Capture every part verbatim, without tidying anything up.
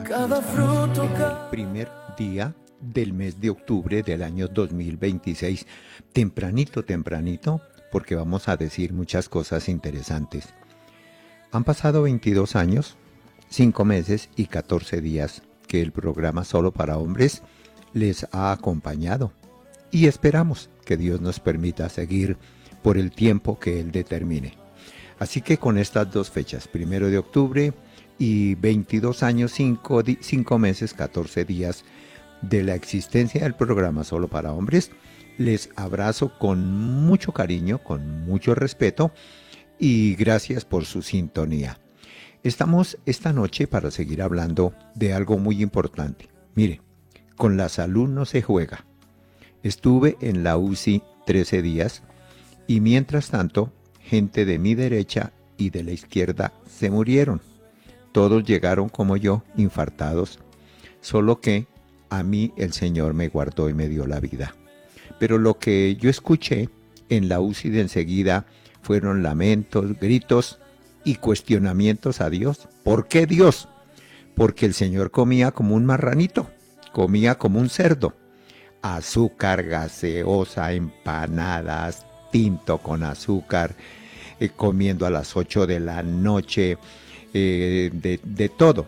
cada fruto, cada... Primer día del mes de octubre del año dos mil veintiséis, tempranito, tempranito, porque vamos a decir muchas cosas interesantes. Han pasado veintidós años, cinco meses y catorce días que el programa Solo para Hombres les ha acompañado y esperamos que Dios nos permita seguir por el tiempo que Él determine. Así que con estas dos fechas, primero de octubre y veintidós años, cinco meses, catorce días de la existencia del programa Solo para Hombres, les abrazo con mucho cariño, con mucho respeto y gracias por su sintonía. Estamos esta noche para seguir hablando de algo muy importante. Mire, con la salud no se juega. Estuve en la U C I trece días y mientras tanto, gente de mi derecha y de la izquierda se murieron. Todos llegaron como yo, infartados, solo que a mí el Señor me guardó y me dio la vida. Pero lo que yo escuché en la U C I de enseguida fueron lamentos, gritos y cuestionamientos a Dios. ¿Por qué Dios? Porque el Señor comía como un marranito, comía como un cerdo. Azúcar, gaseosa, empanadas, tinto con azúcar, eh, comiendo a las ocho de la noche, eh, de, de todo.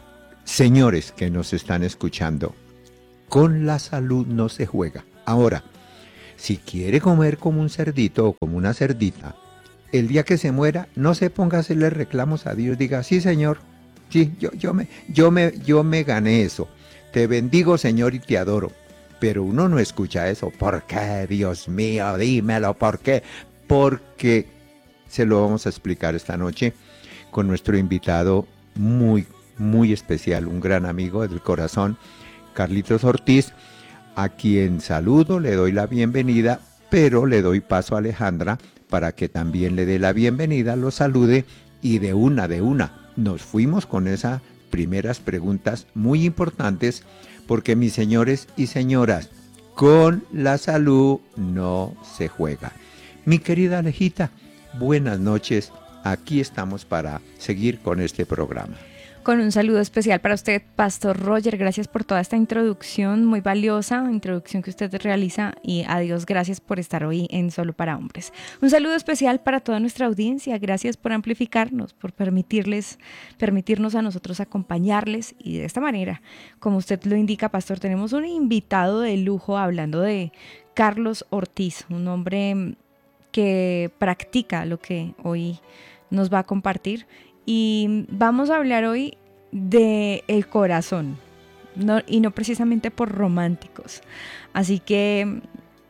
Señores que nos están escuchando, con la salud no se juega. Ahora, si quiere comer como un cerdito o como una cerdita, el día que se muera, no se ponga a hacerle reclamos a Dios, diga, sí Señor, sí, yo, yo, me, yo, me, yo me gané eso, te bendigo Señor y te adoro. Pero uno no escucha eso. ¿Por qué, Dios mío? Dímelo, ¿por qué? Porque se lo vamos a explicar esta noche con nuestro invitado muy, muy especial, un gran amigo del corazón, Carlitos Ortiz, a quien saludo, le doy la bienvenida, pero le doy paso a Alejandra para que también le dé la bienvenida, lo salude y de una, de una, nos fuimos con esas primeras preguntas muy importantes. Porque mis señores y señoras, con la salud no se juega. Mi querida Alejita, buenas noches. Aquí estamos para seguir con este programa. Con un saludo especial para usted, Pastor Roger. Gracias por toda esta introducción muy valiosa, introducción que usted realiza, y a Dios gracias por estar hoy en Solo para Hombres. Un saludo especial para toda nuestra audiencia. Gracias por amplificarnos, por permitirles, permitirnos a nosotros acompañarles, y de esta manera, como usted lo indica, Pastor, tenemos un invitado de lujo hablando de Carlos Ortiz, un hombre que practica lo que hoy nos va a compartir. Y vamos a hablar hoy de el corazón, no, y no precisamente por románticos. Así que,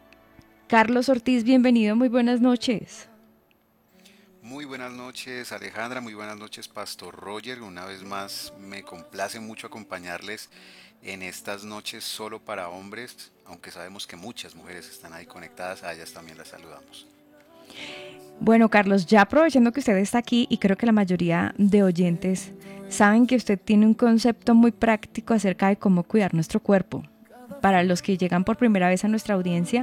Carlos Ortiz, bienvenido, muy buenas noches. Muy buenas noches, Alejandra, muy buenas noches, Pastor Roger. Una vez más, me complace mucho acompañarles en estas noches Solo para Hombres, aunque sabemos que muchas mujeres están ahí conectadas, a ellas también las saludamos. Bueno, Carlos, ya aprovechando que usted está aquí, y creo que la mayoría de oyentes saben que usted tiene un concepto muy práctico acerca de cómo cuidar nuestro cuerpo. Para los que llegan por primera vez a nuestra audiencia,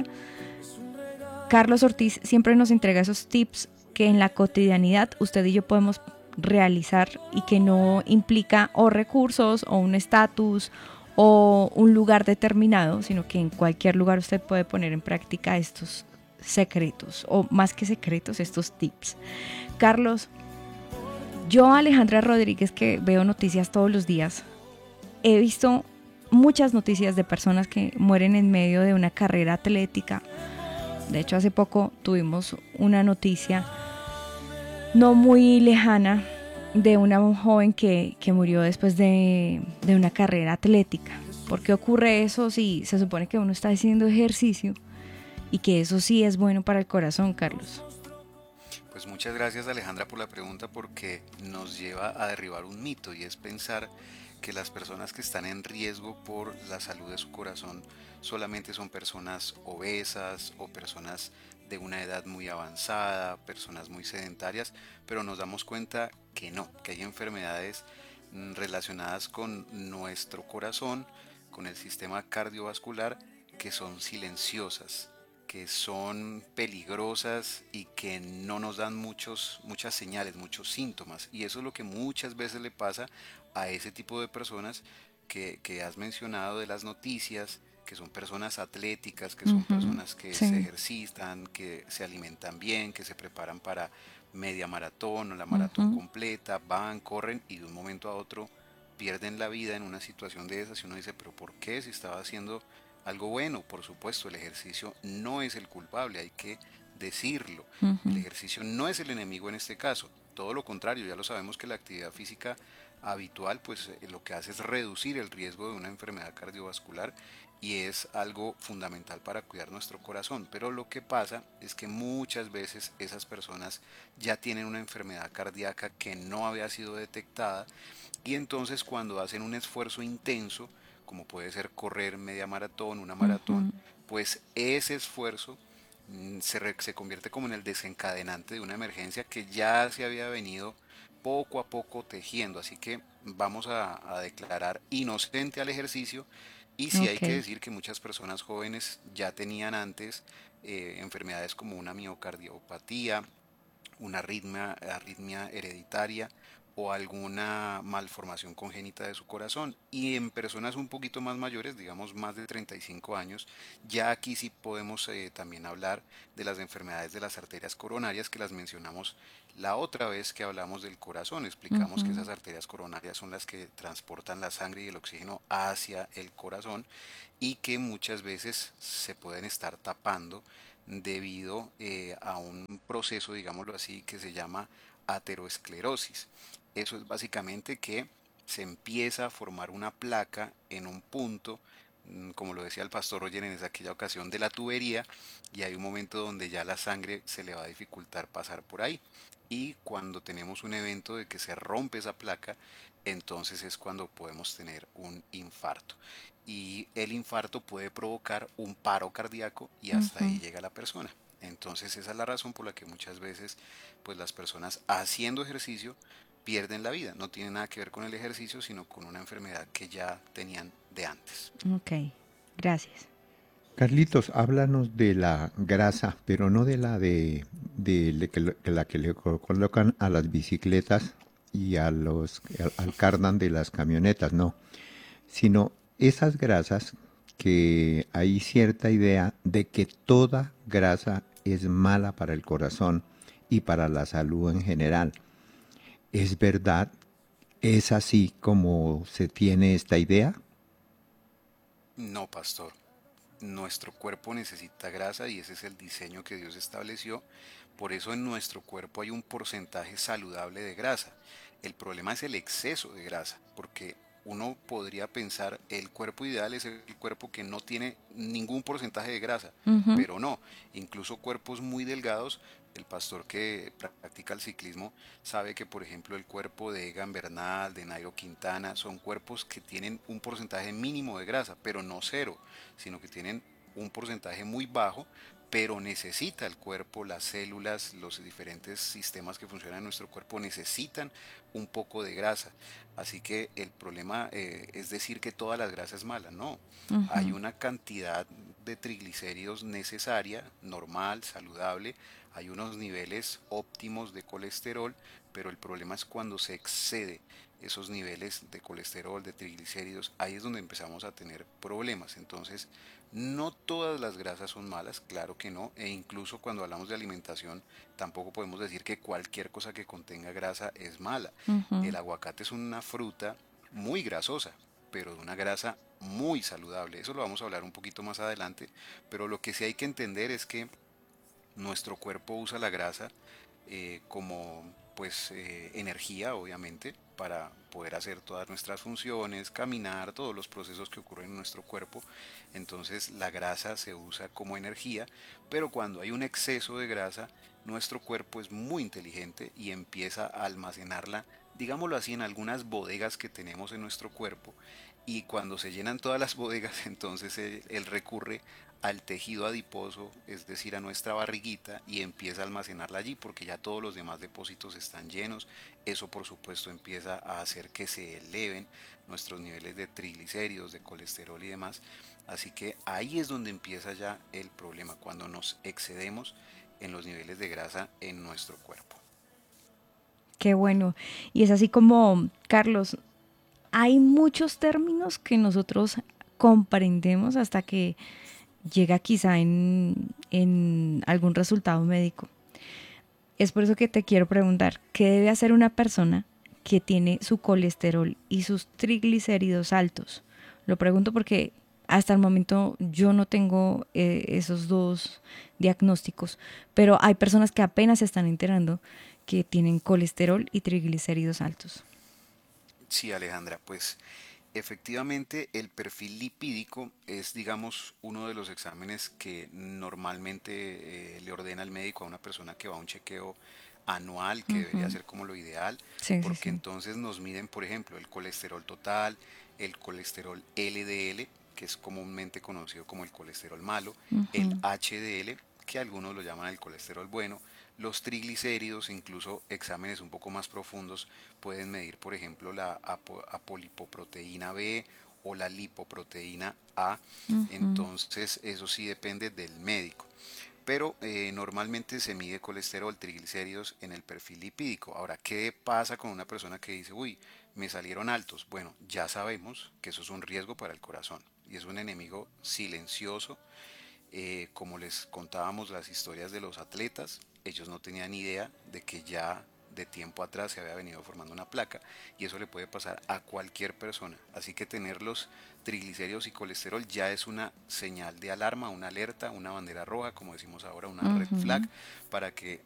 Carlos Ortiz siempre nos entrega esos tips que en la cotidianidad usted y yo podemos realizar y que no implica o recursos o un estatus o un lugar determinado, sino que en cualquier lugar usted puede poner en práctica estos secretos, o más que secretos, estos tips. Carlos, yo, Alejandra Rodríguez, que veo noticias todos los días, he visto muchas noticias de personas que mueren en medio de una carrera atlética. De hecho, hace poco tuvimos una noticia no muy lejana de una joven que, que murió después de, de una carrera atlética. ¿Por qué ocurre eso si se supone que uno está haciendo ejercicio y que eso sí es bueno para el corazón, Carlos? Pues muchas gracias, Alejandra, por la pregunta, porque nos lleva a derribar un mito, y es pensar que las personas que están en riesgo por la salud de su corazón solamente son personas obesas o personas de una edad muy avanzada, personas muy sedentarias, pero nos damos cuenta que no, que hay enfermedades relacionadas con nuestro corazón, con el sistema cardiovascular, que son silenciosas, que son peligrosas y que no nos dan muchos, muchas señales, muchos síntomas. Y eso es lo que muchas veces le pasa a ese tipo de personas que, que has mencionado de las noticias, que son personas atléticas, que son Ujú. personas que se Sí. ejercitan, que se alimentan bien, que se preparan para media maratón o la maratón Ujú. completa, van, corren y de un momento a otro pierden la vida en una situación de esas y uno dice, pero ¿por qué? Si estaba haciendo algo bueno. Por supuesto, el ejercicio no es el culpable, hay que decirlo. El Ujú. ejercicio no es el enemigo en este caso, todo lo contrario, ya lo sabemos que la actividad física habitual pues eh, lo que hace es reducir el riesgo de una enfermedad cardiovascular y es algo fundamental para cuidar nuestro corazón. Pero lo que pasa es que muchas veces esas personas ya tienen una enfermedad cardíaca que no había sido detectada y entonces cuando hacen un esfuerzo intenso, como puede ser correr media maratón, una maratón, Ujú. pues ese esfuerzo mm, se, re- se convierte como en el desencadenante de una emergencia que ya se había venido poco a poco tejiendo. Así que vamos a, a declarar inocente al ejercicio y sí hay que Ok. decir que muchas personas jóvenes ya tenían antes eh, enfermedades como una miocardiopatía, una arritmia, arritmia hereditaria o alguna malformación congénita de su corazón. Y en personas un poquito más mayores, digamos más de treinta y cinco años, ya aquí sí podemos eh, también hablar de las enfermedades de las arterias coronarias que las mencionamos la otra vez que hablamos del corazón. Explicamos que Ujú. esas arterias coronarias son las que transportan la sangre y el oxígeno hacia el corazón y que muchas veces se pueden estar tapando debido eh, a un proceso, digámoslo así, que se llama aterosclerosis. Eso es básicamente que se empieza a formar una placa en un punto, mm, como lo decía el pastor Roger en esa aquella ocasión, de la tubería, y hay un momento donde ya la sangre se le va a dificultar pasar por ahí. Y cuando tenemos un evento de que se rompe esa placa, entonces es cuando podemos tener un infarto y el infarto puede provocar un paro cardíaco y hasta ahí Ujú. llega la persona. Entonces esa es la razón por la que muchas veces pues las personas haciendo ejercicio pierden la vida. No tiene nada que ver con el ejercicio, sino con una enfermedad que ya tenían de antes. Ok. Gracias. Carlitos, háblanos de la grasa, pero no de la de, de le- que lo- que la que le co- colocan a las bicicletas y a los al, al cardan de las camionetas, no, sino esas grasas que hay cierta idea de que toda grasa es mala para el corazón y para la salud en general. ¿Es verdad? ¿Es así como se tiene esta idea? No, pastor. Nuestro cuerpo necesita grasa y ese es el diseño que Dios estableció. Por eso en nuestro cuerpo hay un porcentaje saludable de grasa. El problema es el exceso de grasa, porque uno podría pensar el cuerpo ideal es el cuerpo que no tiene ningún porcentaje de grasa, Ujú. pero no, incluso cuerpos muy delgados. El pastor que practica el ciclismo sabe que, por ejemplo, el cuerpo de Egan Bernal, de Nairo Quintana, son cuerpos que tienen un porcentaje mínimo de grasa, pero no cero, sino que tienen un porcentaje muy bajo, pero necesita el cuerpo, las células, los diferentes sistemas que funcionan en nuestro cuerpo necesitan un poco de grasa. Así que el problema eh, es decir que toda la grasa es mala, no. Hay Ujú. una cantidad de triglicéridos necesaria, normal, saludable, hay unos niveles óptimos de colesterol, pero el problema es cuando se excede esos niveles de colesterol, de triglicéridos, ahí es donde empezamos a tener problemas. Entonces, no todas las grasas son malas, claro que no, e incluso cuando hablamos de alimentación, tampoco podemos decir que cualquier cosa que contenga grasa es mala. Ujú. El aguacate es una fruta muy grasosa, pero de una grasa muy saludable. Eso lo vamos a hablar un poquito más adelante, pero lo que sí hay que entender es que nuestro cuerpo usa la grasa eh, como pues eh, energía, obviamente, para poder hacer todas nuestras funciones, caminar, todos los procesos que ocurren en nuestro cuerpo. Entonces la grasa se usa como energía, pero cuando hay un exceso de grasa, nuestro cuerpo es muy inteligente y empieza a almacenarla digámoslo así, en algunas bodegas que tenemos en nuestro cuerpo, y cuando se llenan todas las bodegas, entonces él, él recurre al tejido adiposo, es decir, a nuestra barriguita, y empieza a almacenarla allí porque ya todos los demás depósitos están llenos. Eso por supuesto empieza a hacer que se eleven nuestros niveles de triglicéridos, de colesterol y demás. Así que ahí es donde empieza ya el problema, cuando nos excedemos en los niveles de grasa en nuestro cuerpo. Qué bueno. Y es así como, Carlos, hay muchos términos que nosotros comprendemos hasta que llega quizá en, en algún resultado médico. Es por eso que te quiero preguntar, ¿qué debe hacer una persona que tiene su colesterol y sus triglicéridos altos? Lo pregunto porque hasta el momento yo no tengo eh, esos dos diagnósticos, pero hay personas que apenas se están enterando que tienen colesterol y triglicéridos altos. Sí, Alejandra, pues efectivamente el perfil lipídico es, digamos, uno de los exámenes que normalmente eh, le ordena el médico a una persona que va a un chequeo anual, que debería Ujú. ser como lo ideal, Sí, sí, porque sí. entonces nos miden, por ejemplo, el colesterol total, el colesterol L D L, que es comúnmente conocido como el colesterol malo, el Ujú. H D L, que algunos lo llaman el colesterol bueno, los triglicéridos, incluso exámenes un poco más profundos pueden medir, por ejemplo, la apo- apolipoproteína B o la lipoproteína A. Ujú. Entonces, eso sí depende del médico. Pero eh, normalmente se mide colesterol, triglicéridos en el perfil lipídico. Ahora, ¿qué pasa con una persona que dice, uy, me salieron altos? Bueno, ya sabemos que eso es un riesgo para el corazón y es un enemigo silencioso. Eh, como les contábamos las historias de los atletas, ellos no tenían idea de que ya de tiempo atrás se había venido formando una placa, y eso le puede pasar a cualquier persona. Así que tener los triglicéridos y colesterol ya es una señal de alarma, una alerta, una bandera roja, como decimos ahora, una red flag, Ujú. para que